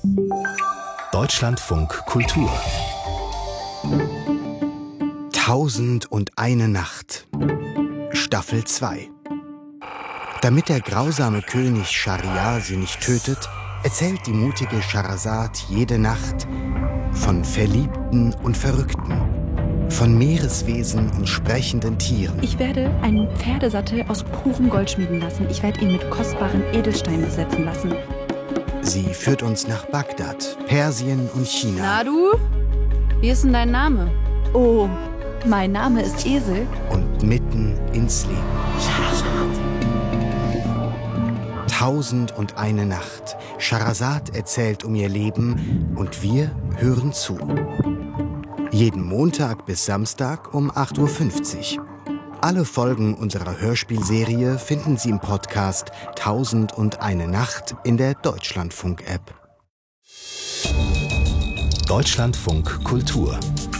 Deutschlandfunk Kultur 1001 Nacht Staffel 2. Damit der grausame König Schahriar sie nicht tötet, erzählt die mutige Schehersad jede Nacht von Verliebten und Verrückten, von Meereswesen und sprechenden Tieren. Ich werde einen Pferdesattel aus purem Gold schmieden lassen. Ich werde ihn mit kostbaren Edelsteinen besetzen lassen. Sie führt uns nach Bagdad, Persien und China. Na du? Wie ist denn dein Name? Oh, mein Name ist Esel. Und mitten ins Leben. 1001 Nacht. Schehersad erzählt um ihr Leben und wir hören zu. Jeden Montag bis Samstag um 8:50 Uhr. Alle Folgen unserer Hörspielserie finden Sie im Podcast 1001 Nacht in der Deutschlandfunk-App. Deutschlandfunk Kultur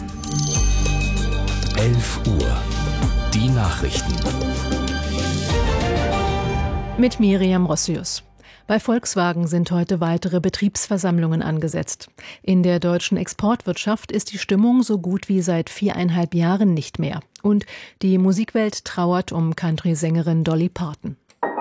11 Uhr. Die Nachrichten. Mit Miriam Rossius. Bei Volkswagen sind heute weitere Betriebsversammlungen angesetzt. In der deutschen Exportwirtschaft ist die Stimmung so gut wie seit 4,5 Jahren nicht mehr. Und die Musikwelt trauert um Country-Sängerin Dolly Parton.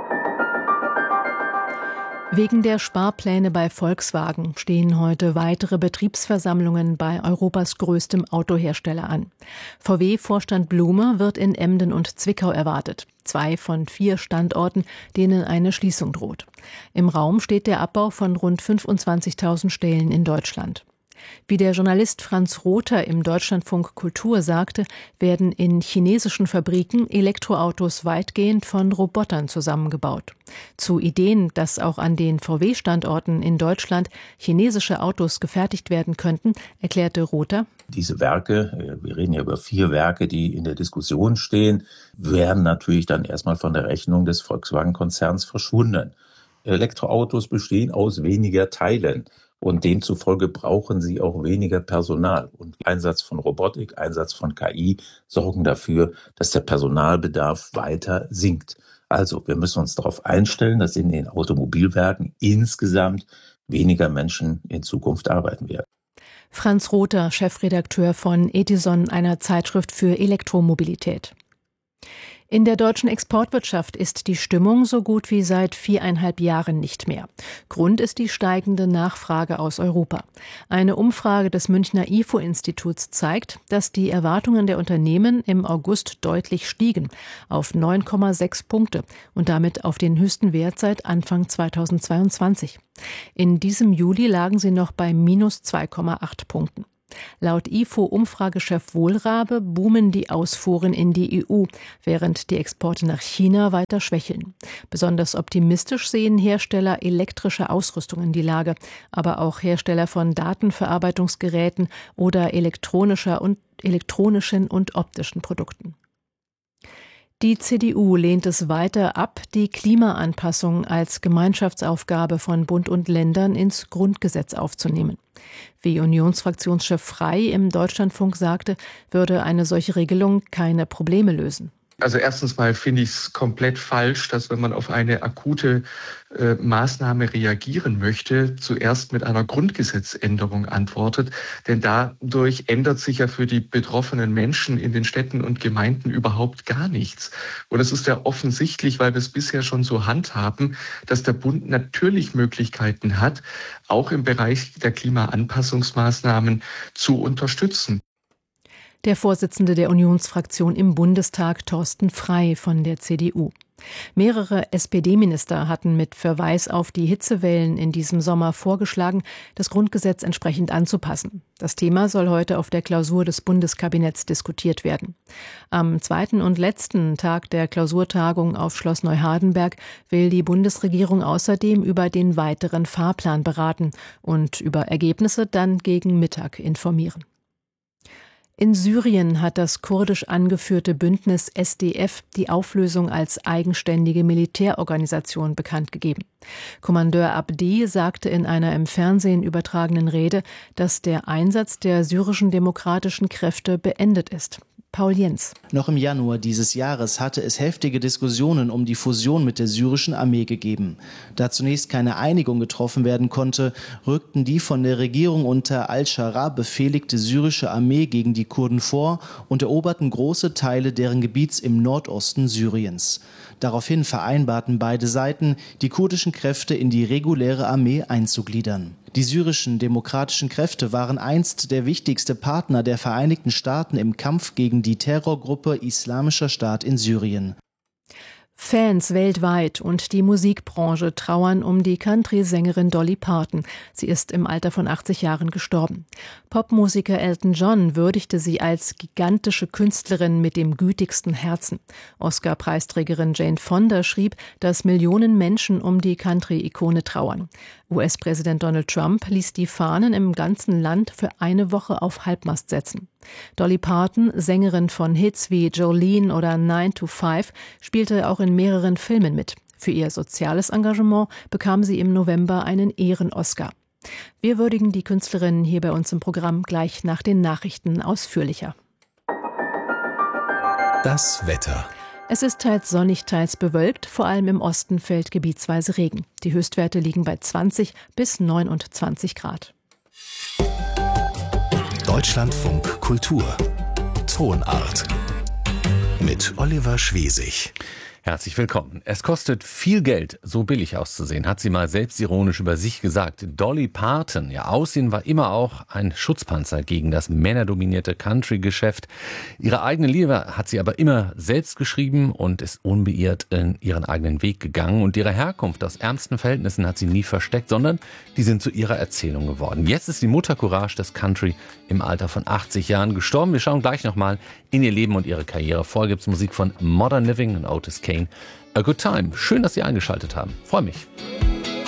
Wegen der Sparpläne bei Volkswagen stehen heute weitere Betriebsversammlungen bei Europas größtem Autohersteller an. VW-Vorstand Blume wird in Emden und Zwickau erwartet. 2 von 4 Standorten, denen eine Schließung droht. Im Raum steht der Abbau von rund 25.000 Stellen in Deutschland. Wie der Journalist Franz Rother im Deutschlandfunk Kultur sagte, werden in chinesischen Fabriken Elektroautos weitgehend von Robotern zusammengebaut. Zu Ideen, dass auch an den VW-Standorten in Deutschland chinesische Autos gefertigt werden könnten, erklärte Rother: Diese Werke, wir reden ja über 4 Werke, die in der Diskussion stehen, werden natürlich dann erstmal von der Rechnung des Volkswagen-Konzerns verschwunden. Elektroautos bestehen aus weniger Teilen. Und demzufolge brauchen sie auch weniger Personal. Und Einsatz von Robotik, Einsatz von KI sorgen dafür, dass der Personalbedarf weiter sinkt. Also wir müssen uns darauf einstellen, dass in den Automobilwerken insgesamt weniger Menschen in Zukunft arbeiten werden. Franz Rother, Chefredakteur von Edison, einer Zeitschrift für Elektromobilität. In der deutschen Exportwirtschaft ist die Stimmung so gut wie seit 4,5 Jahren nicht mehr. Grund ist die steigende Nachfrage aus Europa. Eine Umfrage des Münchner IFO-Instituts zeigt, dass die Erwartungen der Unternehmen im August deutlich stiegen, auf 9,6 Punkte und damit auf den höchsten Wert seit Anfang 2022. In diesem Juli lagen sie noch bei minus 2,8 Punkten. Laut IFO-Umfragechef Wohlrabe boomen die Ausfuhren in die EU, während die Exporte nach China weiter schwächeln. Besonders optimistisch sehen Hersteller elektrischer Ausrüstungen die Lage, aber auch Hersteller von Datenverarbeitungsgeräten oder elektronischen und optischen Produkten. Die CDU lehnt es weiter ab, die Klimaanpassung als Gemeinschaftsaufgabe von Bund und Ländern ins Grundgesetz aufzunehmen. Wie Unionsfraktionschef Frey im Deutschlandfunk sagte, würde eine solche Regelung keine Probleme lösen. Also erstens mal finde ich es komplett falsch, dass wenn man auf eine akute Maßnahme reagieren möchte, zuerst mit einer Grundgesetzänderung antwortet. Denn dadurch ändert sich ja für die betroffenen Menschen in den Städten und Gemeinden überhaupt gar nichts. Und es ist ja offensichtlich, weil wir es bisher schon so handhaben, dass der Bund natürlich Möglichkeiten hat, auch im Bereich der Klimaanpassungsmaßnahmen zu unterstützen. Der Vorsitzende der Unionsfraktion im Bundestag, Thorsten Frey von der CDU. Mehrere SPD-Minister hatten mit Verweis auf die Hitzewellen in diesem Sommer vorgeschlagen, das Grundgesetz entsprechend anzupassen. Das Thema soll heute auf der Klausur des Bundeskabinetts diskutiert werden. Am 2. und letzten Tag der Klausurtagung auf Schloss Neuhardenberg will die Bundesregierung außerdem über den weiteren Fahrplan beraten und über Ergebnisse dann gegen Mittag informieren. In Syrien hat das kurdisch angeführte Bündnis SDF die Auflösung als eigenständige Militärorganisation bekannt gegeben. Kommandeur Abdi sagte in einer im Fernsehen übertragenen Rede, dass der Einsatz der syrischen demokratischen Kräfte beendet ist. Paul Jens. Noch im Januar dieses Jahres hatte es heftige Diskussionen um die Fusion mit der syrischen Armee gegeben. Da zunächst keine Einigung getroffen werden konnte, rückten die von der Regierung unter al-Schara befehligte syrische Armee gegen die Kurden vor und eroberten große Teile deren Gebiets im Nordosten Syriens. Daraufhin vereinbarten beide Seiten, die kurdischen Kräfte in die reguläre Armee einzugliedern. Die syrischen demokratischen Kräfte waren einst der wichtigste Partner der Vereinigten Staaten im Kampf gegen die Terrorgruppe Islamischer Staat in Syrien. Fans weltweit und die Musikbranche trauern um die Country-Sängerin Dolly Parton. Sie ist im Alter von 80 Jahren gestorben. Popmusiker Elton John würdigte sie als gigantische Künstlerin mit dem gütigsten Herzen. Oscar-Preisträgerin Jane Fonda schrieb, dass Millionen Menschen um die Country-Ikone trauern. US-Präsident Donald Trump ließ die Fahnen im ganzen Land für eine Woche auf Halbmast setzen. Dolly Parton, Sängerin von Hits wie Jolene oder 9 to 5, spielte auch in mehreren Filmen mit. Für ihr soziales Engagement bekam sie im November einen Ehren-Oscar. Wir würdigen die Künstlerin hier bei uns im Programm gleich nach den Nachrichten ausführlicher. Das Wetter. Es ist teils sonnig, teils bewölkt, vor allem im Osten fällt gebietsweise Regen. Die Höchstwerte liegen bei 20 bis 29 Grad. Deutschlandfunk Kultur. Tonart. Mit Oliver Schwesig. Herzlich willkommen. Es kostet viel Geld, so billig auszusehen, hat sie mal selbstironisch über sich gesagt. Dolly Parton, ihr Aussehen war immer auch ein Schutzpanzer gegen das männerdominierte Country-Geschäft. Ihre eigene Liebe hat sie aber immer selbst geschrieben und ist unbeirrt in ihren eigenen Weg gegangen. Und ihre Herkunft aus ärmsten Verhältnissen hat sie nie versteckt, sondern die sind zu ihrer Erzählung geworden. Jetzt ist die Muttercourage des Country im Alter von 80 Jahren gestorben. Wir schauen gleich nochmal in ihr Leben und ihre Karriere. Vorher gibt's Musik von Modern Living und Otis Kane. A Good Time. Schön, dass Sie eingeschaltet haben. Freue mich.